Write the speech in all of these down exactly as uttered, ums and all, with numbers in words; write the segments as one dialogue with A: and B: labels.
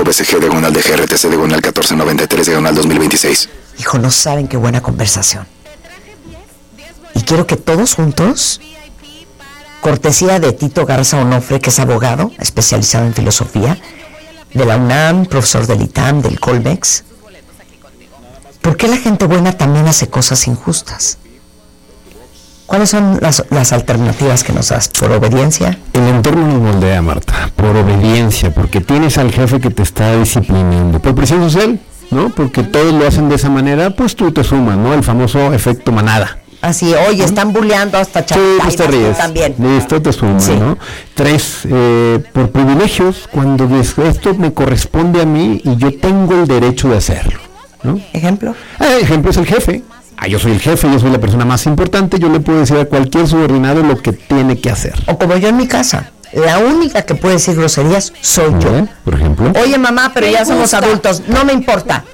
A: punto b c g diagonal de g r t c diagonal catorce noventa y tres diagonal dos mil veintiséis.
B: Hijo, no saben qué buena conversación. Y quiero que todos juntos, cortesía de Tito Garza Onofre, que es abogado especializado en filosofía, de la UNAM, profesor del I T A M, del Colmex. ¿Por qué la gente buena también hace cosas injustas? ¿Cuáles son las, las alternativas que nos das? ¿Por obediencia?
C: El entorno nos moldea, Marta, por obediencia, porque tienes al jefe que te está disciplinando. Por presión social, ¿no? Porque todos lo hacen de esa manera, pues tú te sumas, ¿no? El famoso efecto manada.
B: Así, oye, ¿Mm? Están bulleando hasta Chapita.
C: Sí, pues te ríes.
B: También.
C: Listo, te sumas, sí. ¿no? Tres, eh, por privilegios, cuando esto me corresponde a mí y yo tengo el derecho de hacerlo, ¿no?
B: ¿Ejemplo?
C: Ah, ejemplo es el jefe. Ah, yo soy el jefe, yo soy la persona más importante, yo le puedo decir a cualquier subordinado lo que tiene que hacer.
B: O como yo en mi casa, la única que puede decir groserías soy yo.
C: ¿Eh? Por ejemplo.
B: Oye, mamá, pero ya somos adultos, no me importa.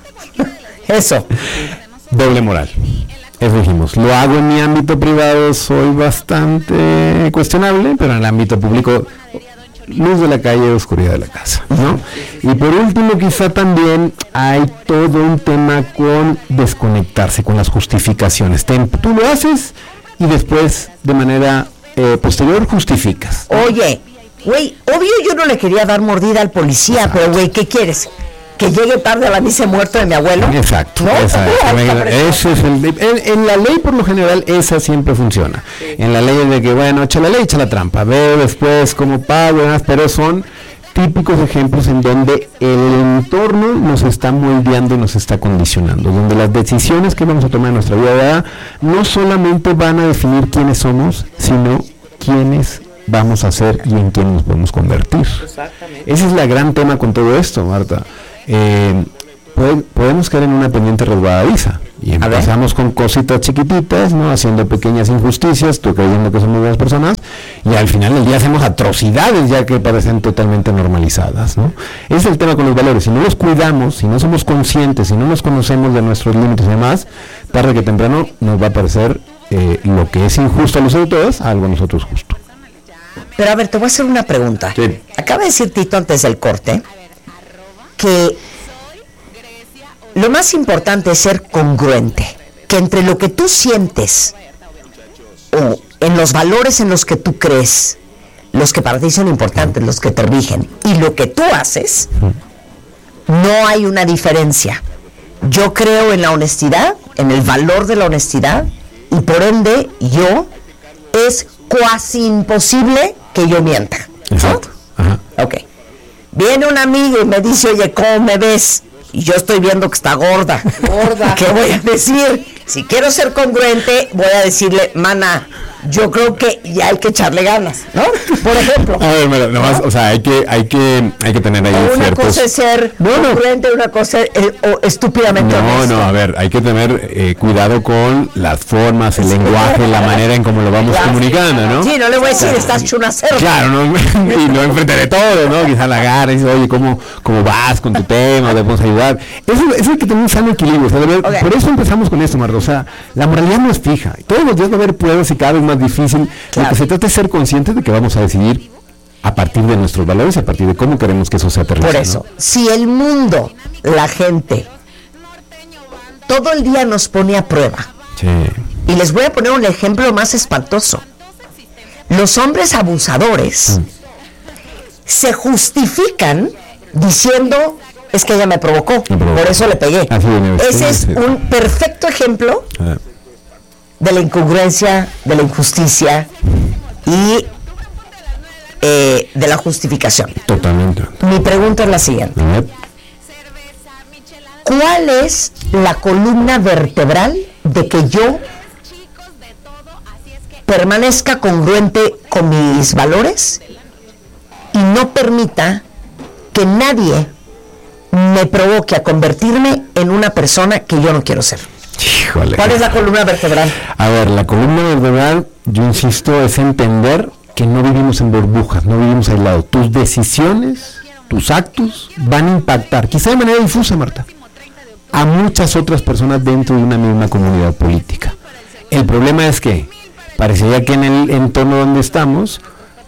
B: Eso.
C: Doble moral. Eso dijimos. Lo hago en mi ámbito privado, soy bastante cuestionable, pero en el ámbito público, luz de la calle, oscuridad de la casa, ¿no? Y por último, quizá también hay todo un tema con desconectarse, con las justificaciones. Te, tú lo haces y después, de manera eh, posterior, justificas.
B: Oye, güey, obvio yo no le quería dar mordida al policía, exacto. Pero güey, ¿qué quieres? ¿Que llegue tarde a la misa muerto de mi abuelo?
C: Exacto.
B: ¿No?
C: Exacto. Ese es el, en, en la ley, por lo general, esa siempre funciona. Sí. En la ley es de que, bueno, echa la ley, echa la trampa. Veo después cómo pago, pero son típicos ejemplos en donde el entorno nos está moldeando y nos está condicionando, donde las decisiones que vamos a tomar en nuestra vida no solamente van a definir quiénes somos, sino quiénes vamos a ser y en quién nos podemos convertir. Exactamente. Ese es el gran tema con todo esto, Marta. Eh, pod- podemos caer en una pendiente resbaladiza y empezamos con cositas chiquititas, ¿no? Haciendo pequeñas injusticias, tú creyendo que somos buenas personas, y al final del día hacemos atrocidades ya que parecen totalmente normalizadas, ¿no? Ese es el tema con los valores. Si no los cuidamos, si no somos conscientes, si no nos conocemos de nuestros límites y demás, tarde que temprano nos va a parecer eh, lo que es injusto a los otros, algo a nosotros justo.
B: Pero a ver, te voy a hacer una pregunta.
C: Sí.
B: Acaba de decir Tito antes del corte que lo más importante es ser congruente, que entre lo que tú sientes o en los valores en los que tú crees, los que para ti son importantes, los que te rigen, y lo que tú haces, no hay una diferencia. Yo creo en la honestidad, en el valor de la honestidad, y por ende yo es cuasi imposible que yo mienta.
C: Exacto.
B: ¿No?
C: Ajá.
B: Ok. Viene un amigo y me dice, oye, ¿cómo me ves? Y yo estoy viendo que está gorda. Gorda. ¿Qué voy a decir? Si quiero ser congruente, voy a decirle, mana, yo creo que ya hay que echarle ganas, ¿no? Por ejemplo.
C: A ver, mira, nomás, ¿no? O sea, hay que, hay que, hay que tener ahí
B: o una
C: ciertos...
B: cosa es ser
C: no, no.
B: congruente, una cosa es eh, o estúpidamente
C: No,
B: honesto.
C: no, a ver, hay que tener eh, cuidado con las formas, el lenguaje, la manera en cómo lo vamos
B: ya,
C: comunicando, ¿no?
B: Sí, no le voy a decir, claro. Estás chuna cerda.
C: Claro, no, y no enfrente de todo, ¿no? Quizá la agarra y dice, oye, ¿cómo, cómo vas con tu tema? ¿Te podemos ayudar? Eso, eso hay que tener un sano equilibrio. O sea, ver, okay. Por eso empezamos con esto, Marta. O sea, la moralidad no es fija. Todos los días va a haber pruebas y cada vez más difícil. Claro. Lo que se trata es ser conscientes de que vamos a decidir a partir de nuestros valores, a partir de cómo queremos que eso sea aterrizado.
B: Por eso,
C: ¿no?
B: Si el mundo, la gente, todo el día nos pone a prueba.
C: Sí.
B: Y les voy a poner un ejemplo más espantoso. Los hombres abusadores mm. se justifican diciendo, es que ella me provocó, me provocó. Por eso le pegué. Así Ese es sí. un perfecto ejemplo ah. de la incongruencia, de la injusticia y eh, de la justificación.
C: Totalmente.
B: Mi pregunta es la siguiente. Uh-huh. ¿Cuál es la columna vertebral de que yo permanezca congruente con mis valores y no permita que nadie me provoque a convertirme en una persona que yo no quiero ser?
C: Híjole.
B: ¿Cuál es la columna vertebral?
C: A ver, la columna vertebral, yo insisto, es entender que no vivimos en burbujas, no vivimos aislados. Tus decisiones, tus actos van a impactar, quizá de manera difusa, Marta, a muchas otras personas dentro de una misma comunidad política. El problema es que parecería que en el entorno donde estamos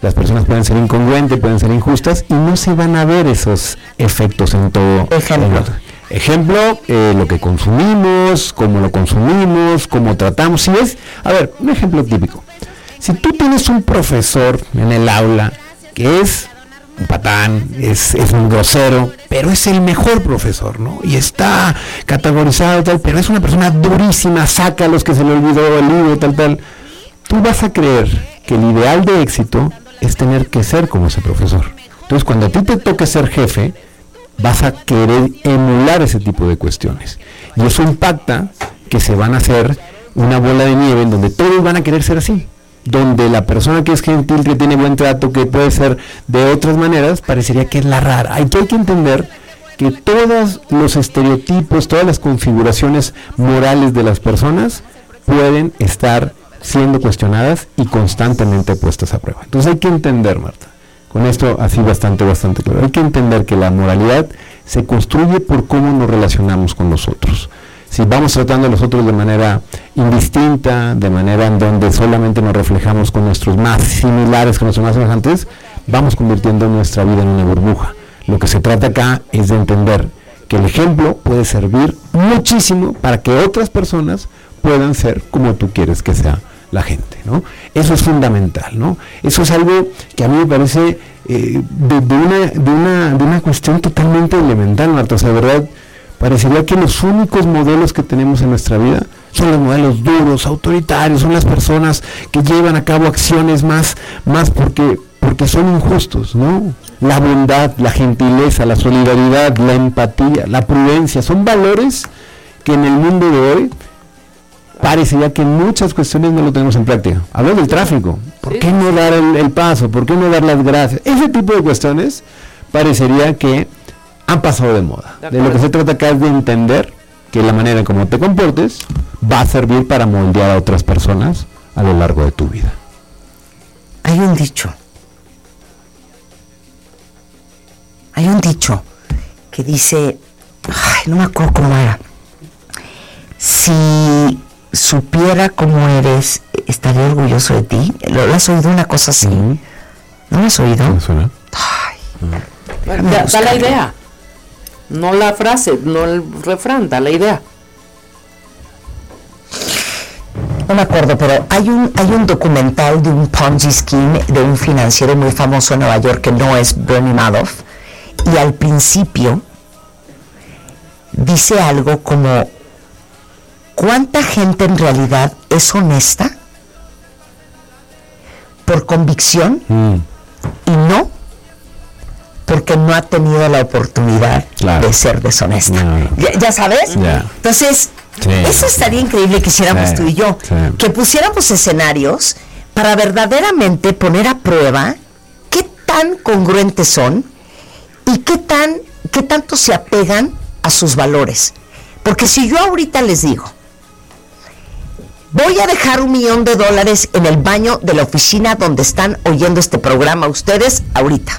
C: las personas pueden ser incongruentes, pueden ser injustas y no se van a ver esos efectos en todo.
B: Ejemplo.
C: En Ejemplo, eh, lo que consumimos, cómo lo consumimos, cómo tratamos. Si es, a ver, un ejemplo típico. Si tú tienes un profesor en el aula que es un patán, es, es un grosero, pero es el mejor profesor, ¿no? Y está categorizado tal, pero es una persona durísima, saca a los que se le olvidó el libro, tal, tal. Tú vas a creer que el ideal de éxito es tener que ser como ese profesor. Entonces, cuando a ti te toque ser jefe, vas a querer emular ese tipo de cuestiones. Y eso impacta que se van a hacer una bola de nieve en donde todos van a querer ser así. Donde la persona que es gentil, que tiene buen trato, que puede ser de otras maneras, parecería que es la rara. Hay que, hay que entender que todos los estereotipos, todas las configuraciones morales de las personas pueden estar siendo cuestionadas y constantemente puestas a prueba. Entonces hay que entender, Marta, con esto así bastante, bastante claro, hay que entender que la moralidad se construye por cómo nos relacionamos con los otros. Si vamos tratando a los otros de manera indistinta, de manera en donde solamente nos reflejamos con nuestros más similares, con nuestros más semejantes, vamos convirtiendo nuestra vida en una burbuja. Lo que se trata acá es de entender que el ejemplo puede servir muchísimo para que otras personas puedan ser como tú quieres que sea la gente, ¿no? Eso es fundamental, ¿no? Eso es algo que a mí me parece eh, de, de, una, de, una, de una cuestión totalmente elemental, Marta. O sea, de verdad, parecería que los únicos modelos que tenemos en nuestra vida son los modelos duros, autoritarios, son las personas que llevan a cabo acciones más, más porque, porque son injustos, ¿no? La bondad, la gentileza, la solidaridad, la empatía, la prudencia, son valores que en el mundo de hoy parecería que muchas cuestiones no lo tenemos en práctica. Hablando del tráfico, ¿por qué no dar el, el paso? ¿Por qué no dar las gracias? Ese tipo de cuestiones parecería que han pasado de moda. De, de lo que se trata acá es de entender que la manera en cómo te comportes va a servir para moldear a otras personas a lo largo de tu vida.
B: Hay un dicho. Hay un dicho que dice, ay, no me acuerdo cómo era. Si supiera cómo eres, estaría orgulloso de ti. ¿Lo, lo has oído una cosa así? Uh-huh. ¿No lo has oído?
C: ¿Me suena?
B: Ay.
D: Uh-huh. Da, da la idea. No la frase, no el refrán, da la idea.
B: No me acuerdo, pero hay un hay un documental de un Ponzi scheme de un financiero muy famoso en Nueva York que no es Bernie Madoff, y al principio dice algo como: ¿cuánta gente en realidad es honesta por convicción mm. y no porque no ha tenido la oportunidad claro. de ser deshonesta? No. ¿Ya, ¿Ya sabes?
C: Yeah.
B: Entonces,
C: sí.
B: eso estaría increíble que hiciéramos sí. tú y yo, sí. que pusiéramos escenarios para verdaderamente poner a prueba qué tan congruentes son y qué tan qué tanto se apegan a sus valores. Porque si yo ahorita les digo, voy a dejar un millón de dólares en el baño de la oficina donde están oyendo este programa ustedes ahorita.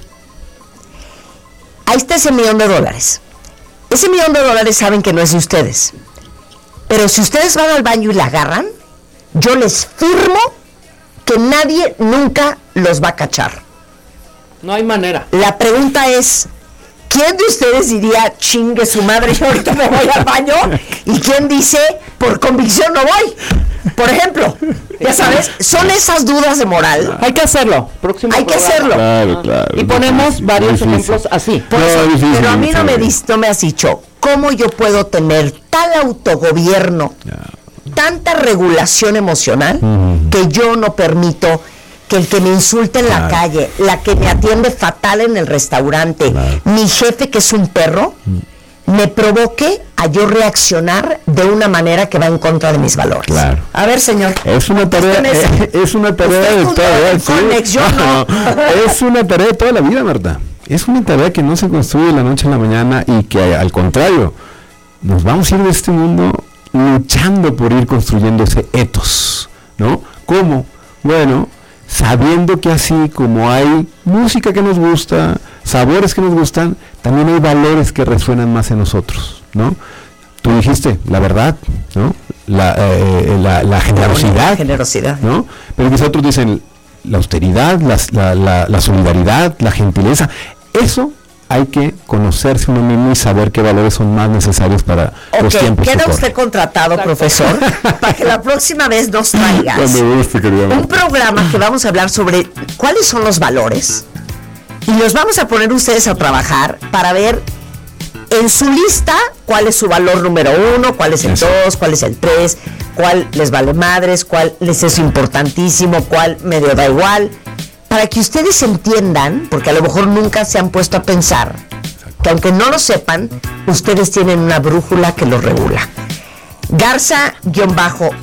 B: Ahí está ese millón de dólares. Ese millón de dólares saben que no es de ustedes. Pero si ustedes van al baño y la agarran, yo les firmo que nadie nunca los va a cachar.
D: No hay manera.
B: La pregunta es, ¿quién de ustedes diría, chingue su madre, yo ahorita me voy al baño? ¿Y quién dice, por convicción no voy? Por ejemplo, ya sabes, son esas dudas de moral.
D: Hay que hacerlo. Próximo
B: Hay
D: programa.
B: que hacerlo.
C: Claro, claro.
D: Y ponemos
C: no,
D: varios
C: difícil.
D: ejemplos así.
B: Por
C: no,
B: eso,
C: difícil,
B: pero a mí no me,
C: difícil.
B: dis, no me has dicho, ¿cómo yo puedo tener tal autogobierno,
C: Yeah.
B: tanta regulación emocional,
C: Mm.
B: que yo no permito que el que me insulte en
C: Claro.
B: la calle, la que me atiende fatal en el restaurante,
C: Claro.
B: mi jefe que es un perro, mm. me provoque a yo reaccionar de una manera que va en contra de mis valores?
C: Claro.
B: A ver, señor.
C: Es una tarea,
B: Usted
C: es, es una tarea
B: usted
C: de
B: junto
C: toda
B: con
C: sí.
B: Conex, yo no.
C: Es una tarea de toda la vida, Marta. Es una tarea que no se construye de la noche a la mañana y que al contrario, nos vamos a ir de este mundo luchando por ir construyendo ese ethos, ¿no? ¿Cómo? Bueno, sabiendo que así como hay música que nos gusta, sabores que nos gustan, también hay valores que resuenan más en nosotros, ¿no? Tú dijiste, la verdad, ¿no? La, eh, la, la generosidad,
B: generosidad,
C: ¿no? Pero mis otros dicen, la austeridad, la, la, la, la solidaridad, la gentileza. Eso hay que conocerse uno mismo y saber qué valores son más necesarios para
B: okay,
C: los tiempos.
B: Queda
C: que
B: usted
C: corren.
B: contratado, profesor, para que la próxima vez nos traigas un programa que vamos a hablar sobre cuáles son los valores y los vamos a poner ustedes a trabajar para ver en su lista cuál es su valor número uno, cuál es el Eso. dos, cuál es el tres, cuál les vale madres, cuál les es importantísimo, cuál medio da igual, para que ustedes entiendan, porque a lo mejor nunca se han puesto a pensar, que aunque no lo sepan, ustedes tienen una brújula que los regula. Garza-H